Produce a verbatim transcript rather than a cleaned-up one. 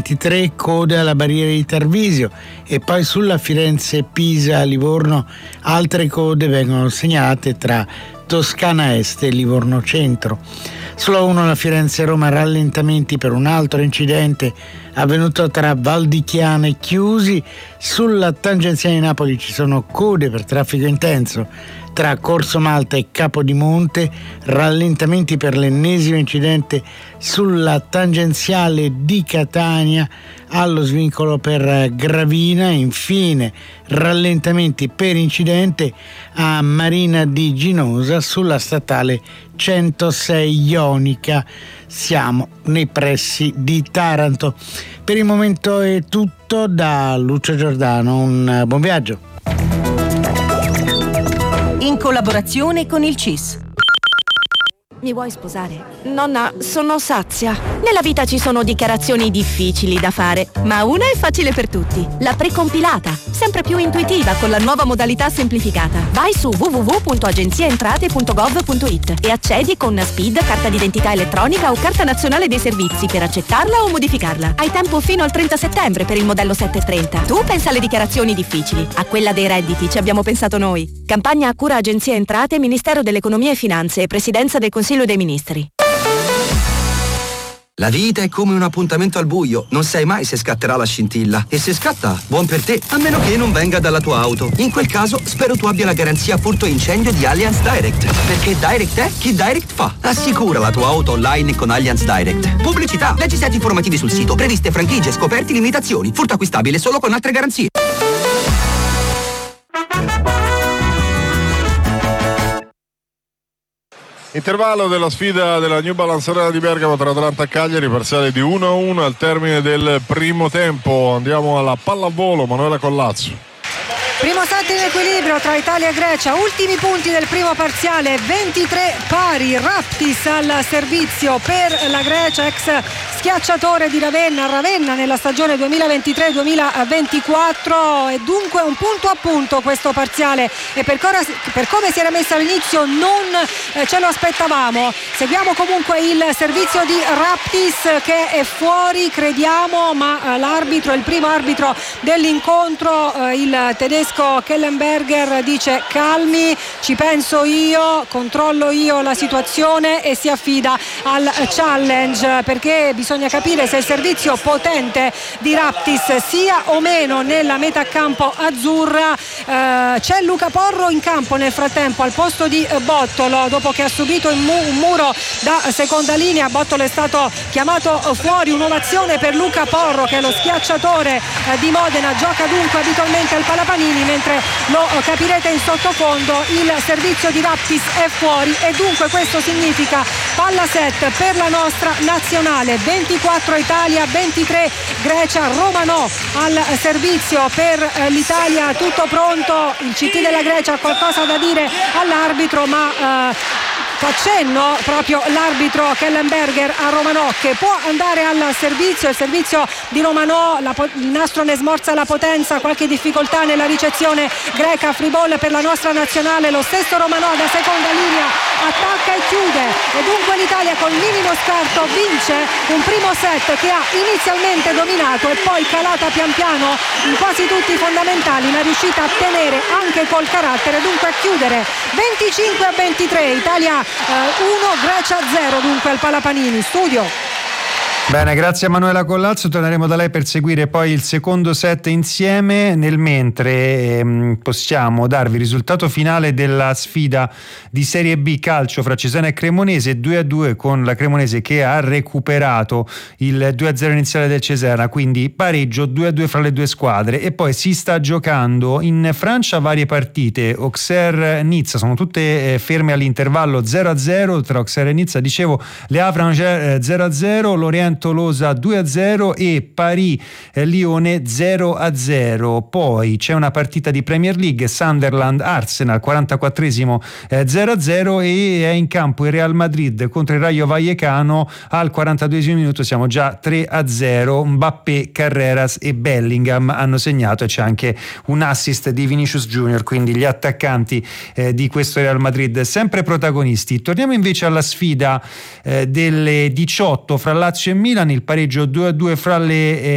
ventitré code alla barriera di Tarvisio, e poi sulla Firenze-Pisa-Livorno altre code vengono segnalate tra Toscana Est e Livorno Centro. Sulla uno la Firenze-Roma rallentamenti per un altro incidente avvenuto tra Val di Chiana e Chiusi. Sulla tangenziale di Napoli ci sono code per traffico intenso tra Corso Malta e Capodimonte, rallentamenti per l'ennesimo incidente sulla tangenziale di Catania allo svincolo per Gravina. Infine rallentamenti per incidente a Marina di Ginosa sulla statale centosei Ionica. Siamo nei pressi di Taranto. Per il momento è tutto. Da Lucio Giordano, un buon viaggio. In collaborazione con il C I S. Mi vuoi sposare? Nonna, sono sazia. Nella vita ci sono dichiarazioni difficili da fare, ma una è facile per tutti. La precompilata, sempre più intuitiva con la nuova modalità semplificata. Vai su w w w punto agenziaentrate punto gov punto it e accedi con SPID, carta d'identità elettronica o carta nazionale dei servizi per accettarla o modificarla. Hai tempo fino al trenta settembre per il modello settecentotrenta. Tu pensa alle dichiarazioni difficili, a quella dei redditi ci abbiamo pensato noi. Campagna a cura Agenzia Entrate, Ministero dell'Economia e Finanze e Presidenza del Consiglio dei Ministri. La vita è come un appuntamento al buio, non sai mai se scatterà la scintilla. E se scatta, buon per te, a meno che non venga dalla tua auto. In quel caso, spero tu abbia la garanzia furto incendio di Allianz Direct. Perché Direct è chi Direct fa. Assicura la tua auto online con Allianz Direct. Pubblicità, leggi set informativi sul sito, previste franchigie, scoperti, limitazioni. Furto acquistabile solo con altre garanzie. Intervallo della sfida della New Balance Arena di Bergamo tra Atalanta e Cagliari, parziale di uno a uno al termine del primo tempo. Andiamo alla pallavolo, Manuela Collazzo. Primo set in equilibrio tra Italia e Grecia, ultimi punti del primo parziale, ventitré pari. Raptis al servizio per la Grecia, ex schiacciatore di Ravenna, Ravenna nella stagione duemilaventitré duemilaventiquattro, e dunque un punto a punto questo parziale, e per, cora, per come si era messa all'inizio non eh, ce lo aspettavamo. Seguiamo comunque il servizio di Raptis che è fuori, crediamo, ma eh, l'arbitro, il primo arbitro dell'incontro, eh, il tedesco Kellenberger, dice calmi, ci penso io, controllo io la situazione, e si affida al challenge, perché bisogna capire se il servizio potente di Raptis sia o meno nella metà campo azzurra. Eh, c'è Luca Porro in campo nel frattempo al posto di Bottolo, dopo che ha subito un, mu- un muro da seconda linea. Bottolo è stato chiamato fuori, un'ovazione per Luca Porro, che è lo schiacciatore eh, di Modena, gioca dunque abitualmente al Palapanini, mentre lo capirete in sottofondo il servizio di Raptis è fuori, e dunque questo significa palla set per la nostra nazionale. Ventiquattro Italia, ventitré Grecia. Romano al servizio per l'Italia, tutto pronto. Il C T della Grecia ha qualcosa da dire all'arbitro, ma eh, fa cenno proprio l'arbitro Kellenberger a Romanò, che può andare al servizio. Il servizio di Romanò, la, il nastro ne smorza la potenza, qualche difficoltà nella ricezione greca. Free ball per la nostra nazionale, lo stesso Romanò da seconda linea attacca e chiude, e dunque l'Italia con minimo scarto vince un primo set che ha inizialmente dominato e poi calata pian piano in quasi tutti i fondamentali, ma è riuscita a tenere anche col carattere, dunque a chiudere venticinque a ventitré. Italia uno, Grecia zero dunque al Palapanini. Studio. Bene, grazie a Manuela Collazzo, torneremo da lei per seguire poi il secondo set insieme. Nel mentre ehm, possiamo darvi il risultato finale della sfida di Serie B calcio fra Cesena e Cremonese, due a due, con la Cremonese che ha recuperato il due a zero iniziale del Cesena, quindi pareggio due a due fra le due squadre. E poi si sta giocando in Francia varie partite. Auxerre-Nizza sono tutte eh, ferme all'intervallo zero a zero tra Auxerre e Nizza, dicevo. Le Havre-Angers eh, zero a zero, Lorient Tolosa due a zero e Paris Lione zero a zero. Poi c'è una partita di Premier League, Sunderland Arsenal quarantaquattresimo eh, zero a zero, e è in campo il Real Madrid contro il Rayo Vallecano. Al quarantaduesimo minuto siamo già tre a zero. Mbappé, Carreras e Bellingham hanno segnato, e c'è anche un assist di Vinicius Junior, quindi gli attaccanti eh, di questo Real Madrid sempre protagonisti. Torniamo invece alla sfida eh, delle diciotto fra Lazio e Milan, il pareggio due a due fra le eh,